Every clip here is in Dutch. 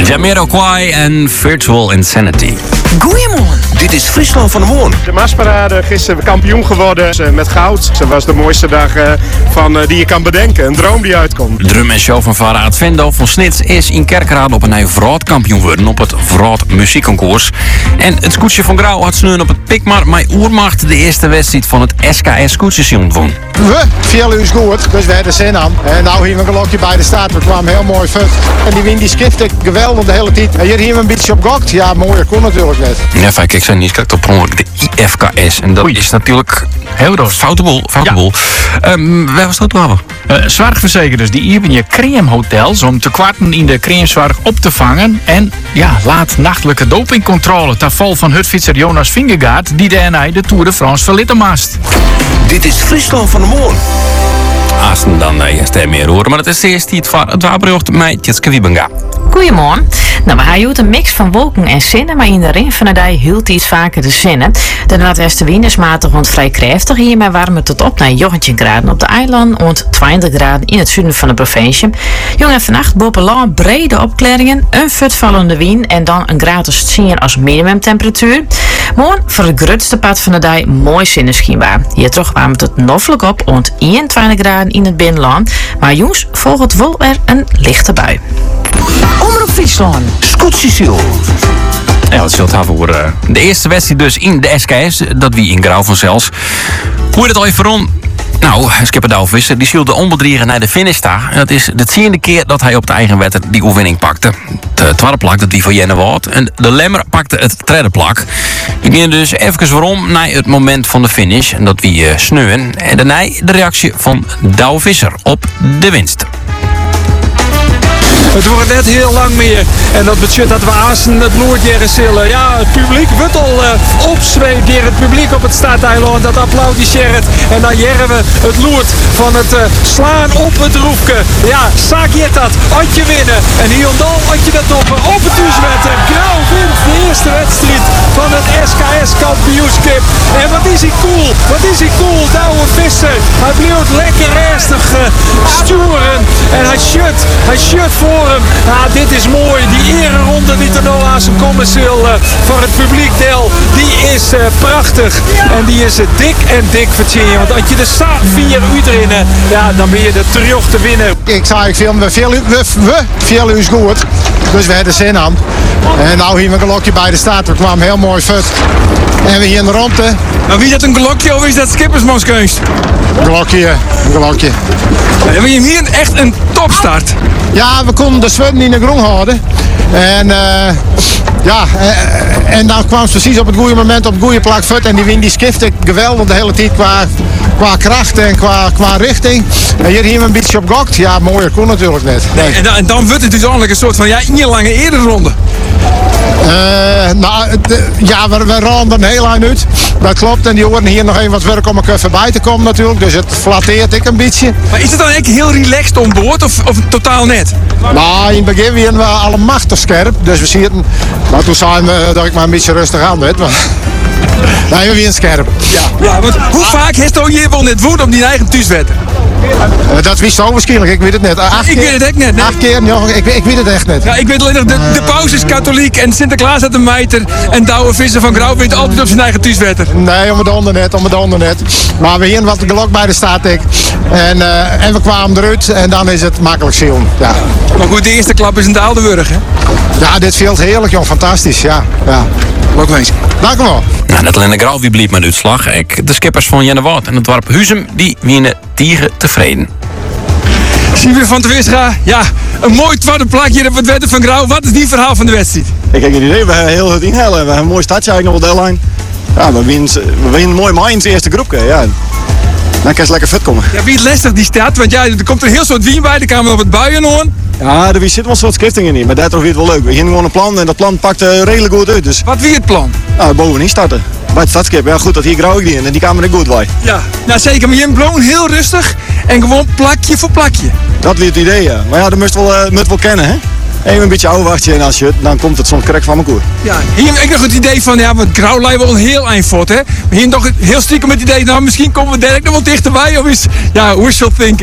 Jamiroquai en Virtual Insanity. Goeiemorgen. Dit is Friesland van de Hoorn. De Maasparade, gisteren kampioen geworden met goud. Het was de mooiste dag die je kan bedenken. Een droom die uitkomt. Drum en show van Varaat Vendo van Snits is in Kerkrade op een nieuw vrouwtkampioen geworden op het Vrouwt muziekconcours. En het scootje van Grauw had sneur op het Pikmar, maar oermacht de eerste wedstrijd van het SKS scootjeseizoen won. We vielen ons goed, dus we hadden zin aan. En nou hier een gelokje bij de start, we kwamen heel mooi vet. En die wind die skifte geweldig de hele tijd. En hier hebben we een beetje op gokt. Ja, mooier kon natuurlijk net. Ja, fijn, ik zei niet, kijk op de IFKS. En dat is natuurlijk heel rood. Foute boel. Waar was dat nou? Zorgverzekerers die hier in je creamhotels om te kwarten in de creamzorg op te vangen. En ja, laat nachtelijke dopingcontrole ter val van hutfietser Jonas Vingegaard die daarna de Tour de France verlitten maast. Dit is Friesland van de Hoorn. Aasten dan stem meer horen, maar het is eerst iets van het wapenjocht met Tjitske Wiebenga. Goedemorgen. Nou, we hebben een mix van wolken en zinnen, maar in de ring van de dag hield iets vaker de zinnen. De noordwestenwind is matig rond vrij krachtig. Hiermee warmen het tot op naar 19 graden op de eiland, rond 20 graden in het zuiden van de provincie. Jong en vannacht bovenland brede opklaringen, een futvallende wind en dan een graad of 10 als minimumtemperatuur. Morgen voor het grootste pad van de dag mooi zonneschijnbaar. Hier terug warmt het noffelijk op rond 21 graden in het binnenland, maar jongens volgt wel er een lichte bui. Omroep Friesland. Scootjeseizoen. Ja, dat zult hebben voor de eerste wedstrijd dus in de SKS. Dat wie in Grauw vanzelfs. Hoe je dat al even rond? Nou, Skipper Douwvisser die zielde onbedriegen naar de finish daar. En dat is de 10e keer dat hij op de eigen wetter die oefening pakte. De tweede plak, dat die van Jenne Wout. En de Lemmer pakte het derde plak. Die ging dus even waarom naar het moment van de finish. En dat wie sneeuwen. En daarna de reactie van Douwvisser op de winst. Het wordt net heel lang meer. En dat betekent dat we aanstaan het Noordjeren zullen. Ja, het publiek wordt al opzweept door het publiek op het Stadeiland. Dat applaudisseert. En dan jeren we het loert van het slaan op het roepke. Ja, zaak je dat. Had je winnen. En Hyundai had je dat op het Uuswetter. Grauw wint de eerste wedstrijd van het SKS kampioenschap. En wat is hij cool. Wat is hij cool. Douwe Visser. Hij blijft lekker rustig sturen. En hij shut voor hem. Ja, dit is mooi. Die ereronde die er nou aan zijn komen zal voor het publiek deel. Die is prachtig. En die is dik verdiend. Want als je er staat 4 uur in, ja, dan ben je de terug te winnen. Ik zei, we vielen ons goed, dus we hadden zin aan. En nou hier een gelokje bij de start, we kwamen heel mooi vet. En we hier in de rondte. Nou, wie is dat een gelokje of is dat skippersmanskunst? Een gelokje. Ja, we hebben hier echt een topstart. Ja, we konden de zwemmen in de grond houden. En en dan kwam ze precies op het goede moment op het goede plak vet. En die wind die skifte geweldig de hele tijd qua kracht en qua richting. En hier hebben we een beetje op gokt. Ja, mooier kon natuurlijk net. Nee. En dan wordt het dus eigenlijk een soort van een lange eerder ronde. We randen er heel eind uit. Dat klopt. En die horen hier nog even wat werk om er voorbij te komen natuurlijk. Dus het flatteert ik een beetje. Maar is het dan echt heel relaxed om boord of totaal net? Nou, in het begin waren we alle machtig scherp. Dus we zitten. Maar toen zijn we dat ik maar een beetje rustig aan werd. Maar nee, we weer scherp. Ja, want hoe vaak heeft je hier wel net woed op die eigen thuiswetten? Dat wist je waarschijnlijk, ik weet het net. Ik weet het echt net. 8 keer, ja, ik weet het echt net. Ja, ik weet alleen nog, de paus is katholiek en Sinterklaas had een meiter. En Douwe Visser van Grauw wint altijd op zijn eigen thuiswetten. Nee, om het onder net. Maar we hier wat de gelok bij de staat ik. En we kwamen eruit en dan is het makkelijk zien. Ja. Maar goed, de eerste klap is een Daalderburg, hè? Ja, dit viel heerlijk, jong. Fantastisch, ja. Ook wees. Dank u wel. Nou, net alleen de Grauw wie blieb met de uitslag. De skippers van Jenne Wout en het dorp Huzum die winnen tegen tevreden. Sylvia van der Wisra, ja, een mooi tweede plakje op het wetten van Grauw. Wat is die verhaal van de wedstrijd? Ik heb geen idee, we hebben heel goed inhalen. We hebben een mooi startje eigenlijk nog op de deadline. Ja, we winnen mooi maar in de eerste groepje. Ja. Dan kan je lekker vet komen. Ja, wie het lastig die staat, want ja, er komt een heel soort wien bij, dan komen we op het buien hoor. Ja, er zit wel een soort skriftingen in, maar dat weer wel leuk. We gingen gewoon een plan en dat plan pakte redelijk goed uit. Dus... Wat wie het plan? Nou, bovenin starten. Bij het stadskip. Ja goed, dat hier Grauw ik die in en die kwamen er goed bij. Ja, nou zeker, maar je bloon heel rustig en gewoon plakje voor plakje. Dat weer het idee, ja. Maar ja, dat moet wel kennen, hè. Even een beetje ouwachtje en als je dan komt het soms correct van mijn koer. Ja, hier heb ik nog het idee van, ja, want Grauw lijkt wel een heel eind voort, hè. Maar hier nog heel stiekem het idee, nou misschien komen we direct nog wel dichterbij, of is, ja, wishful thinking.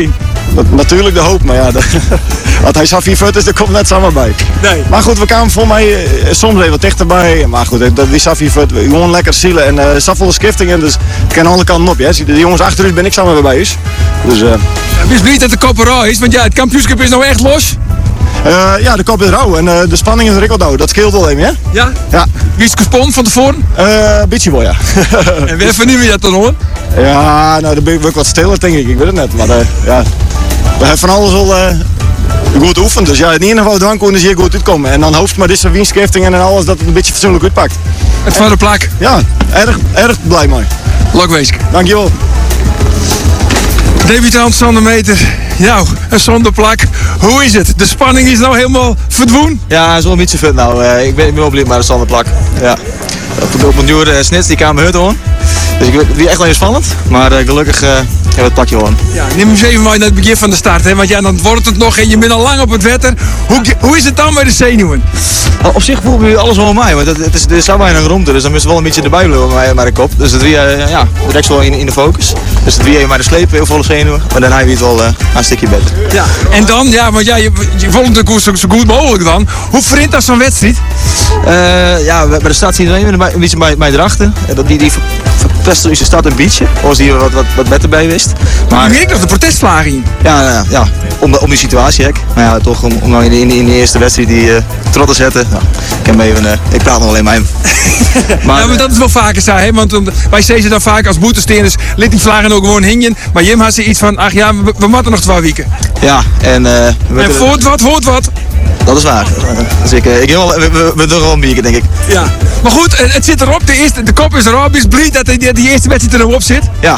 natuurlijk de hoop, maar ja, als hij Safi Fut is, dan komt net samen bij. Nee. Maar goed, we kwamen voor mij soms even wat dichterbij. Maar goed, dat die Safi Fut, gewoon lekker zielen en zoveel skiftingen, dus het kan alle kanten op. Ja. De jongens achter u ben ik samen weer bij is. Dus, Wees blij dat de kop er is, want ja, het kampioenschap is nou echt los. ja, de kop is rauw en de spanning is rikkeldauw. Dat scheelt wel even, hè? Ja? Ja. Wie is het gespond van tevoren? Beetje wel, ja. En wie vernemen je dat dan hoor? Ja, nou, dan ben ik wat stiller, denk ik. Ik weet het net, maar ja. We hebben van alles al goed oefend. Dus ja, in ieder geval dan kon ze hier goed uitkomen. En dan hoofd maar deze winstskiftingen en alles, dat het een beetje fatsoenlijk uitpakt. Het van de plak. Ja, erg blij mee. Lokweesk. Dankjewel. Debutant Sander Meter. Nou, een zonder plak. Hoe is het? De spanning is nou helemaal verdwenen? Ja, het is wel een beetje fut nou. Ik ben wel blij met de zonder plak. Ja. Op een duur snits die kamer hut hoor. Dus ik vind het echt wel heel spannend. Maar gelukkig hebben we het plakje gewoon. Ja, neem eens even maar naar het begin van de start. Hè? Want ja, dan wordt het nog en je bent al lang op het wetter. Hoe is het dan met de zenuwen? Op zich voel ik alles wel mij. Want er is zo weinig ruimte. Dus dan moest wel een beetje erbij blijven met de kop. Dus het ja, direct wel in de focus. Dus het even maar de slepen, heel volle zenuwen. Maar dan heb je het wel een stukje beter. Ja. En dan, ja, want ja, je volgt de koers zo goed mogelijk dan. Hoe verint dat zo'n wedstrijd? Ja, bij de start zie je iedereen een beetje bij erachter. Die verpesten is de start een beetje. Als die wat beter bij wist. Maar je merkt nog de protestvlagen in. Ja, om die situatie hek. Maar ja, toch om nou in de eerste wedstrijd die trot te zetten. Nou, ik praat nog alleen maar hem. Maar dat is wel vaker zo, hè? Want wij zien ze dan vaak als boetesteerders, liet die vlagen ook gewoon hingen. Maar Jim had ze iets van, ach ja, we moeten nog 2 weken. Ja, en voort wat. Dat is waar. Dus we doen wel een biertje, denk ik. Ja. Maar goed, het zit erop. De kop is erop. Is blij dat die eerste wedstrijd erop zit. Ja.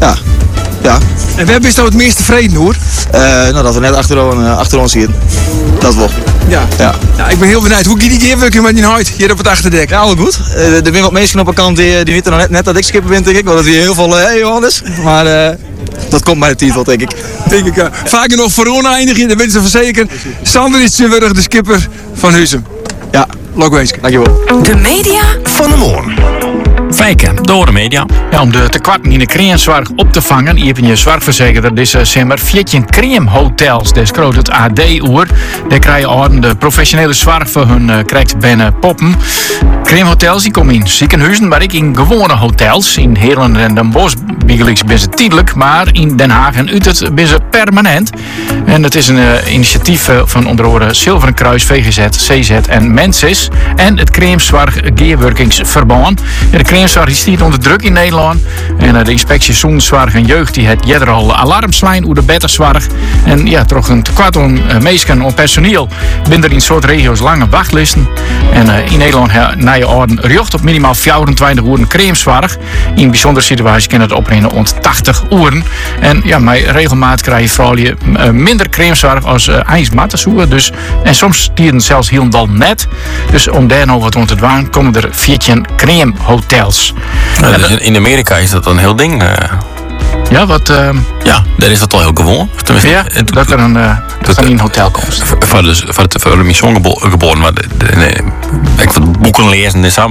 En waar ben je nou het meest tevreden hoor? Nou, dat we net achter ons zien. Dat wel. Ja, ik ben heel benieuwd. Hoe gaat die gearwerking met die huid hier op het achterdek? Ja, wel goed. Er zijn wat mensen op de kant die weten nog net dat ik skipper ben, denk ik. Want dat is heel veel, hey Johannes. Maar dat komt bij de titel, denk ik. Denk ik, vaker nog voor eindigen, dan ben ze verzekerd. Sander is de skipper van Huzum. Ja, Lokweesk. Dankjewel. De media van de morgen. Fijken, door de media. Ja, om de tekorten in de creamzorg op te vangen, hier heb je zorgverzekeraar deze zomer 14 creamhotels. Daar schroot het AD oer. Daar krijgen ouderen de professionele zorg voor hun krijgt binnen poppen. Creamhotels die komen in ziekenhuizen, maar ook in gewone hotels. In Heerlen en Den Bosch ben ze tijdelijk, maar in Den Haag en Utrecht ben ze permanent. En het is een initiatief van onder andere Zilveren Kruis, VGZ, CZ en Mensis en het Creamzorg Gearwerkingsverband. En de creamzorg die stiert onder druk in Nederland. En de inspectie Zoenzorg en Jeugd die het jeder al alarmslijn over de betterzorg. En ja, toch een tekort aan meesken op personeel. Binnen er in soort regio's lange wachtlisten. En in Nederland na je orden recht op minimaal 24 uur creamzorg. In bijzondere situaties kan het opnemen rond 80 uren. En ja, met regelmaat krijg je vooral je minder creamzorg als ijsmattenzoeken. Dus en soms stieren zelfs helemaal net. Dus om daar nou wat om te doen, komen er 14 creamhotels. Dus in Amerika is dat een heel ding. Ja, wat... Ja, daar is dat al heel gewoon. Tenminste, ja, dat er een hotel komt. Voor de mission geboren. Maar ik wil boeken lezen en zo.